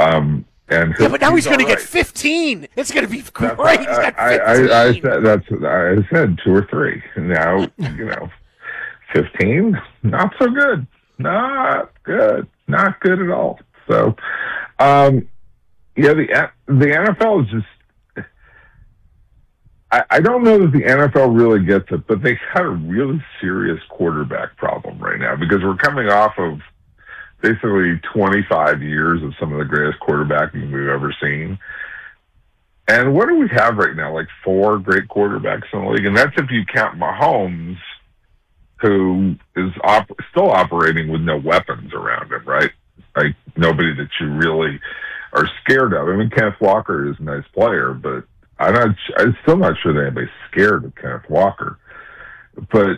And yeah, but now he's going to right. get 15. It's going to be great. He's got 15. I said 2 or 3. Now 15, not so good. Not good. Not good at all. So, the NFL is just. I don't know that the NFL really gets it, but they got a really serious quarterback problem right now because we're coming off of basically 25 years of some of the greatest quarterbacking we've ever seen. And what do we have right now? Like 4 great quarterbacks in the league, and that's if you count Mahomes, who is still operating with no weapons around him, right? Like nobody that you really are scared of. I mean, Kenneth Walker is a nice player, but I'm still not sure that anybody's scared of Kenneth Walker. But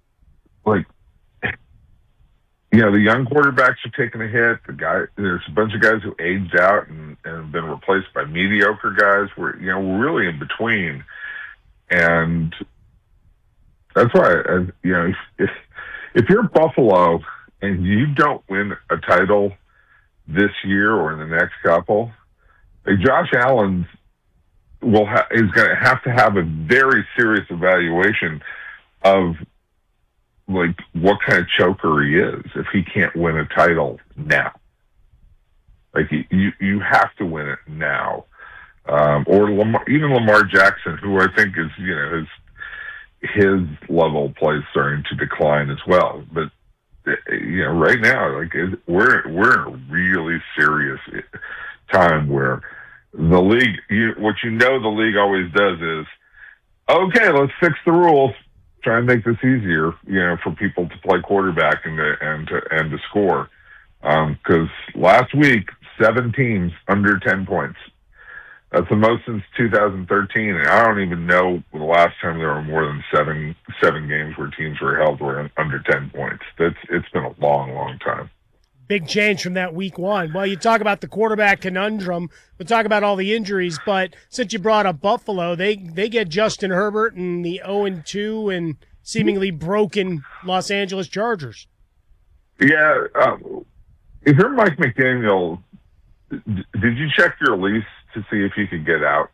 the young quarterbacks are taking a hit. There's a bunch of guys who aged out and have been replaced by mediocre guys. We're really in between, and that's why if you're Buffalo and you don't win a title this year or in the next couple, like Josh Allen is going to have a very serious evaluation of like what kind of choker he is if he can't win a title now. Like you have to win it now, or Lamar Jackson, who I think is his level of play is starting to decline as well. But right now, like we're in a really serious time where the league. What the league always does is, okay, let's fix the rules. Try and make this easier, for people to play quarterback and to score. Because last week, 7 teams under 10 points. That's the most since 2013, and I don't even know the last time there were more than seven games where teams were held were under 10 points. It's been a long, long time. Big change from that week 1. Well, you talk about the quarterback conundrum. We'll talk about all the injuries, but since you brought up Buffalo, they get Justin Herbert and the 0-2 and seemingly broken Los Angeles Chargers. Yeah. If you're Mike McDaniel, did you check your lease to see if you could get out?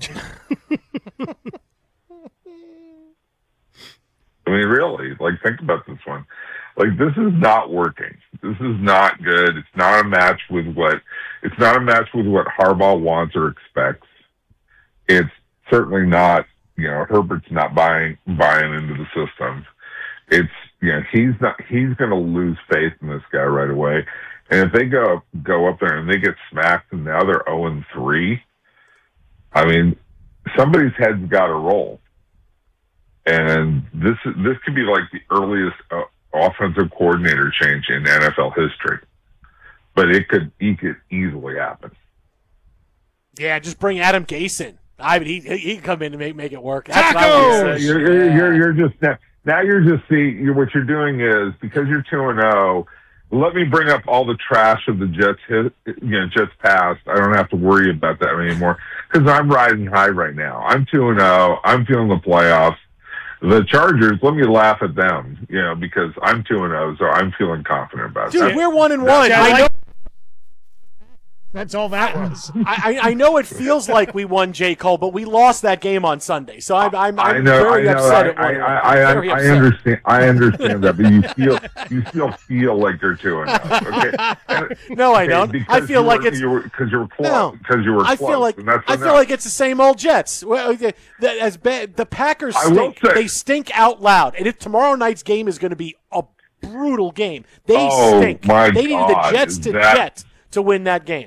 I mean, really, think about this one. This is not working. This is not good. It's not a match with what Harbaugh wants or expects. It's certainly not, Herbert's not buying into the system. It's, he's going to lose faith in this guy right away. And if they go up there and they get smacked and now they're 0-3, I mean, somebody's head's got to roll. And this could be like the earliest offensive coordinator change in NFL history, but it could easily happen. Yeah, just bring Adam Gase in. I mean, he can come in and make it work. Tacos! You're just now. You're just what you're doing is because you're 2-0. Let me bring up all the trash of the Jets past. I don't have to worry about that anymore because I'm riding high right now. I'm 2-0. I'm feeling the playoffs. The Chargers, let me laugh at them, because I'm 2-0, so I'm feeling confident about it. Dude, that. we're 1-1. I know. That's all that was. I know it feels like we won, J. Cole, but we lost that game on Sunday. So I'm very upset. I understand. I understand that, but you still feel like you're 2-0. Okay. No, I don't. I feel like it's because you were close. Because you were close. I feel like it's the same old Jets. As bad, the Packers stink. They stink out loud. And if tomorrow night's game is going to be a brutal game, they stink. They needed the Jets to win that game.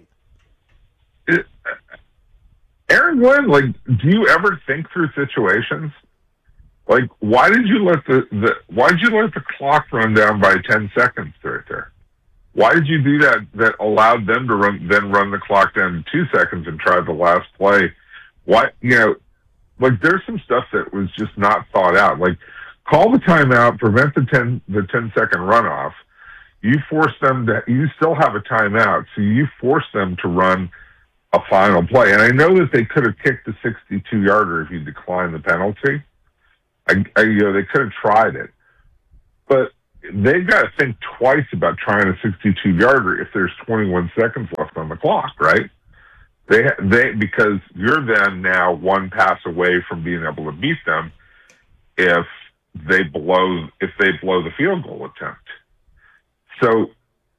Aaron Glenn, do you ever think through situations? Why did you let the clock run down by 10 seconds right there? Why did you do that? That allowed them to run the clock down to 2 seconds and try the last play. Why? There's some stuff that was just not thought out. Call the timeout, prevent the 10-second runoff. You force them to. You still have a timeout, so you force them to run a final play. And I know that they could have kicked the 62-yarder if you declined the penalty. They could have tried it. But they've got to think twice about trying a 62-yarder if there's 21 seconds left on the clock, right? They because you're then now one pass away from being able to beat them if they blow the field goal attempt. So,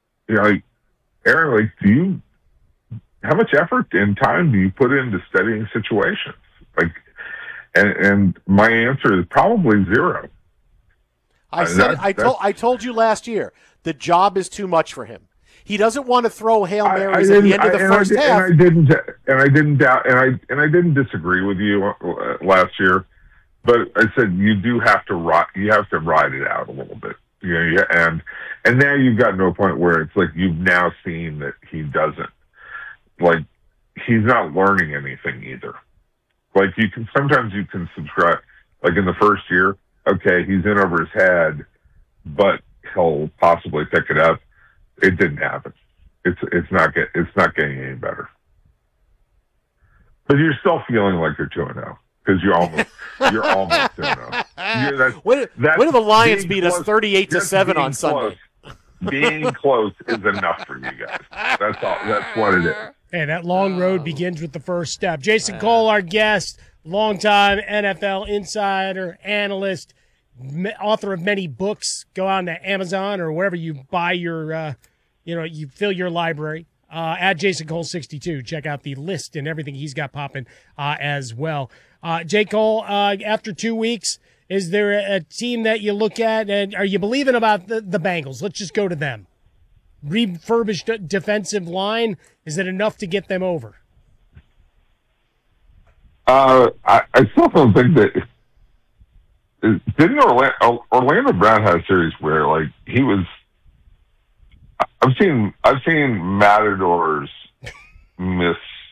Aaron, how much effort and time do you put into studying situations? And my answer is probably zero. I told you last year the job is too much for him. He doesn't want to throw Hail Marys at the end of the first half. And I didn't disagree with you last year, but I said you have to ride it out a little bit. And now you've gotten to a point where it's like you've now seen that he doesn't, like, he's not learning anything either. Like, sometimes you can subscribe, like in the first year, okay, he's in over his head, but he'll possibly pick it up. It didn't happen. It's not getting any better. But you're still feeling like you're 2-0 because you're almost 2-0. What if the Lions beat us 38-7 on Sunday? Being close is enough for you guys. That's all. That's what it is. Hey, that long road begins with the first step. Jason Cole, our guest, longtime NFL insider, analyst, author of many books. Go on to Amazon or wherever you buy your, you fill your library. At Jason Cole 62. Check out the list and everything he's got popping as well. J. Cole, after 2 weeks, is there a team that you look at and are you believing about the Bengals? Let's just go to them. Refurbished defensive line, is it enough to get them over? I still don't think that. Didn't Orlando Brown had a series where, like, he was. I've seen Matadors miss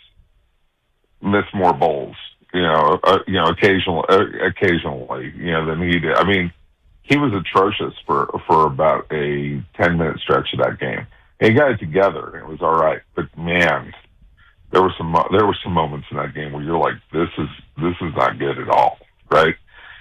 more bowls, occasionally, than he did. I mean, he was atrocious for about a 10-minute stretch of that game. And he got it together, and it was all right. But man, there were some moments in that game where you're like, this is not good at all, right?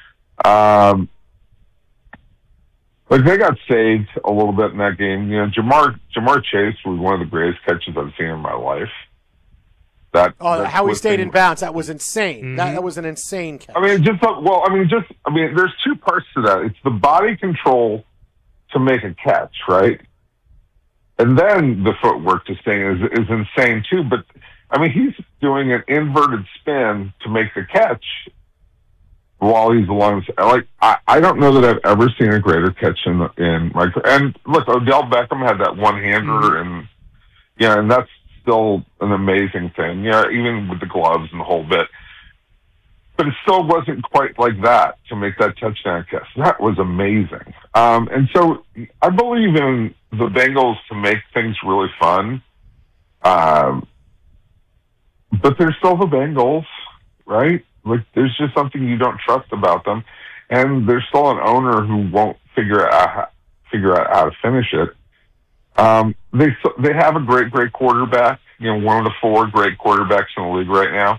Like, they got saved a little bit in that game. Jamar Chase was one of the greatest catches I've seen in my life. How he stayed in bounds, that was insane. Mm-hmm. That was an insane catch. There's two parts to that. It's the body control to make a catch, right? And then the footwork to stay is insane too. But he's doing an inverted spin to make the catch while he's along. Like, I don't know that I've ever seen a greater catch in my. And look, Odell Beckham had that one-hander, and and that's still an amazing thing. Even with the gloves and the whole bit. But it still wasn't quite like that to make that touchdown catch. That was amazing. And so I believe in the Bengals to make things really fun. But they're still the Bengals, right? Like, there's just something you don't trust about them. And there's still an owner who won't figure out how to finish it. They have a great quarterback. One of the 4 great quarterbacks in the league right now.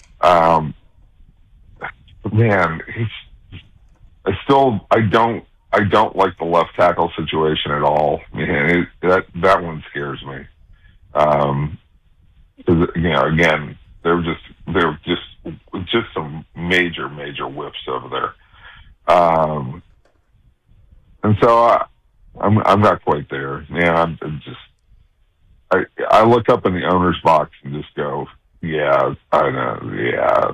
Man, I don't like the left tackle situation at all. Man, that one scares me. Because again, they're just some major whips over there. And so I'm not quite there. Man, I look up in the owner's box and just go, yeah, I know, yeah,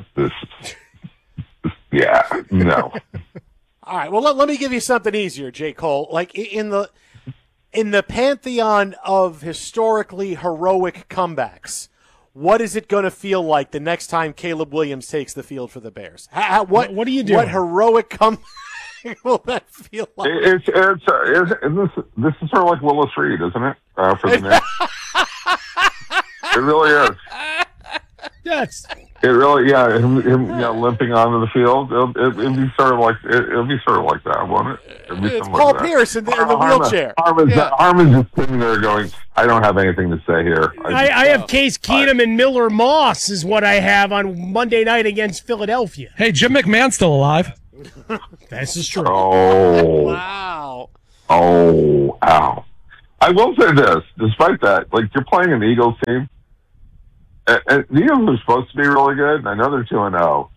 yeah, no. All right, well, let me give you something easier, J. Cole. Like, in the pantheon of historically heroic comebacks, what is it going to feel like the next time Caleb Williams takes the field for the Bears? What are you doing? What heroic comeback will that feel like? This is sort of like Willis Reed, isn't it? For the Knicks. It really is. Yes. It really, yeah. Him limping onto the field. It'll be sort of like that, won't it? It's Paul Pierce in the wheelchair. Harmon's just sitting there going, "I don't have anything to say here." I have Case Keenum and Miller Moss is what I have on Monday night against Philadelphia. Hey, Jim McMahon's still alive. This is true. Oh wow. Oh, ow. I will say this, despite that, like, you're playing an Eagles team. And the Eagles are supposed to be really good, and I know they're 2-0.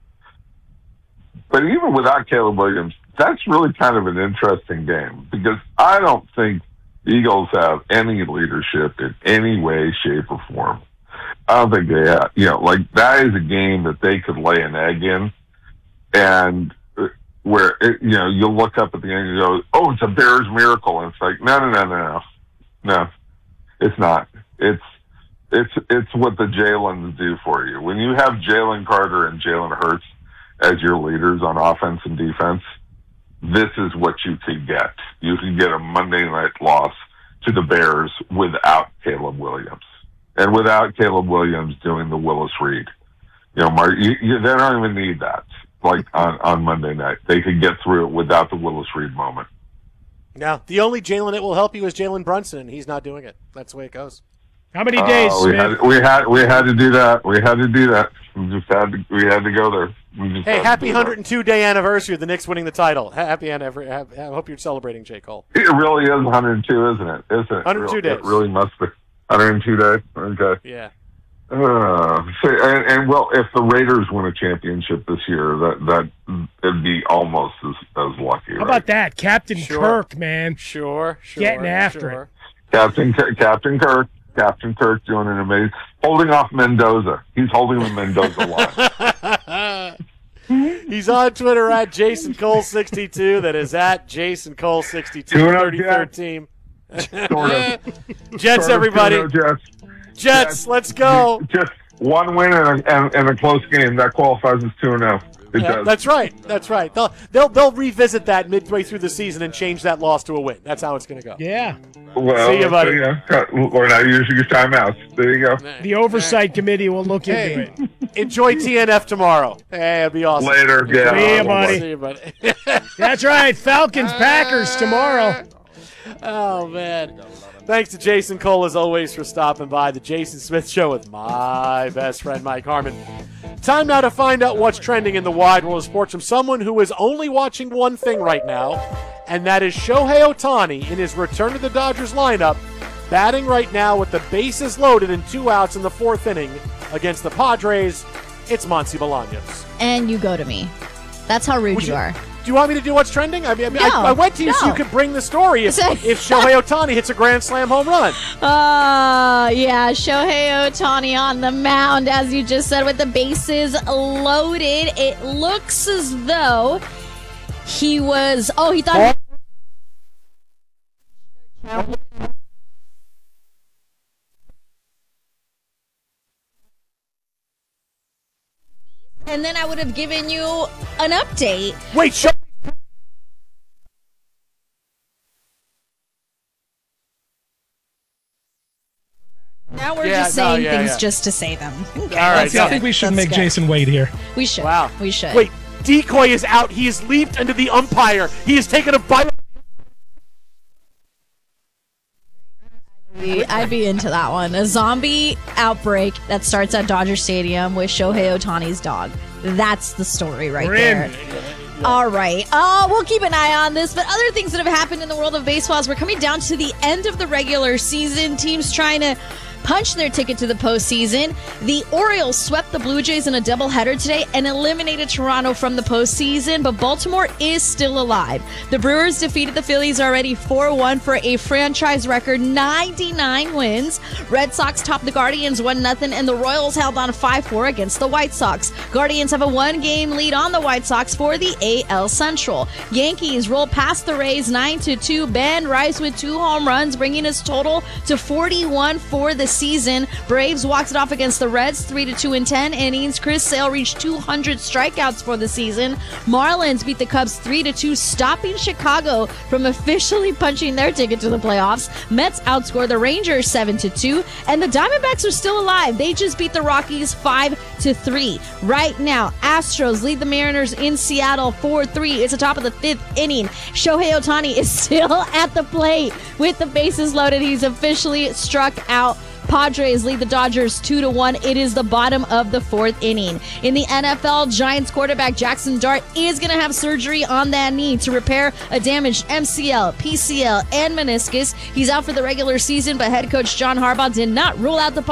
But even without Caleb Williams, that's really kind of an interesting game because I don't think the Eagles have any leadership in any way, shape, or form. I don't think they have. That is a game that they could lay an egg in, and where you'll look up at the end and go, "Oh, it's a Bears miracle," and it's like, no, it's not. It's what the Jalens do for you. When you have Jalen Carter and Jalen Hurts as your leaders on offense and defense, this is what you could get. You can get a Monday night loss to the Bears without Caleb Williams. And without Caleb Williams doing the Willis Reed. Mark, they don't even need that. Like on Monday night. They could get through it without the Willis Reed moment. No, the only Jalen that will help you is Jalen Brunson, and he's not doing it. That's the way it goes. How many days, Smith? We had to do that. We had to go there. Hey, happy 102-day anniversary of the Knicks winning the title. Happy anniversary. I hope you're celebrating, J. Cole. It really is 102, isn't it? 102 days. It really must be. 102 days? Okay. Yeah. If the Raiders win a championship this year, that it'd be almost as lucky. How about that? Captain Kirk, man. Sure. Getting after it. Captain Kirk doing an amazing, holding off Mendoza. He's holding the Mendoza line. He's on Twitter at Jason Cole 62. That is at Jason Cole 62. 33rd team. Jets, everybody. Jets, let's go. Just one win and a close game that qualifies as 2-0. That's right. They'll revisit that midway through the season and change that loss to a win. That's how it's going to go. Yeah. Well, see you, buddy. We're not using your timeouts. There you go. The oversight committee will look into it. Enjoy TNF tomorrow. Hey, it'll be awesome. Later. Yeah. See you, buddy. That's right. Falcons Packers tomorrow. Oh, man. Thanks to Jason Cole, as always, for stopping by the Jason Smith Show with my best friend, Mike Harmon. Time now to find out what's trending in the wide world of sports from someone who is only watching one thing right now, and that is Shohei Ohtani in his return to the Dodgers lineup, batting right now with the bases loaded and 2 outs in the 4th inning against the Padres. It's Monty Bolaños. And you go to me. That's how rude you are. Do you want me to do what's trending? I mean, no, I went to you so you could bring the story if Shohei Ohtani hits a grand slam home run. Yeah, Shohei Ohtani on the mound, as you just said, with the bases loaded. It looks as though he was. Oh, he thought. And then I would have given you an update. Wait, now we're just saying things just to say them. Okay, all right. I think we should make Jason wait here. We should. Wow. We should. Wait, Decoy is out. He has leaped into the umpire. He has taken a bite. I'd be into that one. A zombie outbreak that starts at Dodger Stadium with Shohei Ohtani's dog. That's the story right there. All right. We'll keep an eye on this, but other things that have happened in the world of baseball as we're coming down to the end of the regular season. Teams trying to punch their ticket to the postseason. The Orioles swept the Blue Jays in a doubleheader today and eliminated Toronto from the postseason, but Baltimore is still alive. The Brewers defeated the Phillies already 4-1 for a franchise record 99 wins. Red Sox topped the Guardians 1-0, and the Royals held on 5-4 against the White Sox. Guardians have a 1-game lead on the White Sox for the AL Central. Yankees roll past the Rays 9-2. Ben Rice with 2 home runs, bringing his total to 41 for the season. Braves walked it off against the Reds 3-2 in 10 innings. Chris Sale reached 200 strikeouts for the season. Marlins beat the Cubs 3-2, stopping Chicago from officially punching their ticket to the playoffs. Mets outscored the Rangers 7-2, and the Diamondbacks are still alive. They just beat the Rockies 5-3. Right now, Astros lead the Mariners in Seattle 4-3. It's the top of the 5th inning. Shohei Ohtani is still at the plate with the bases loaded. He's officially struck out Padres lead the Dodgers 2-1. It is the bottom of the fourth inning. In the NFL, Giants quarterback Jackson Dart is going to have surgery on that knee to repair a damaged MCL, PCL, and meniscus. He's out for the regular season, but head coach John Harbaugh did not rule out the